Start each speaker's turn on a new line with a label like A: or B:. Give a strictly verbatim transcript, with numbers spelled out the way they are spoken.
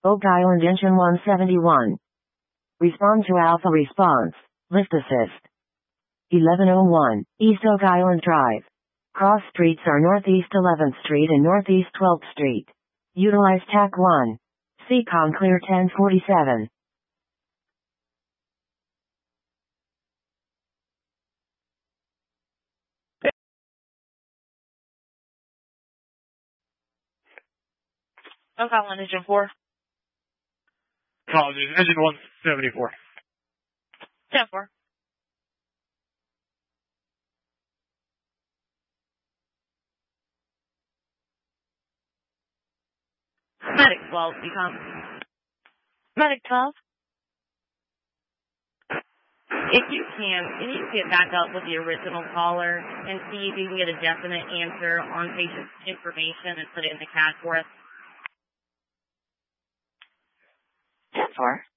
A: Oak Island Engine one seventy-one. Respond to Alpha response. Lift assist. eleven oh one, East Oak Island Drive. Cross streets are Northeast eleventh Street and Northeast twelfth Street. Utilize T A C one. C COM clear ten forty-seven.
B: Oak Island Engine four.
C: Apologies, Engine one seventy-four.
B: ten four. Medic twelve, become. Medic twelve. If you can, you need to get back up with the original caller and see if you can get a definite answer on patient information and put it in the C A D for us.
A: ten four.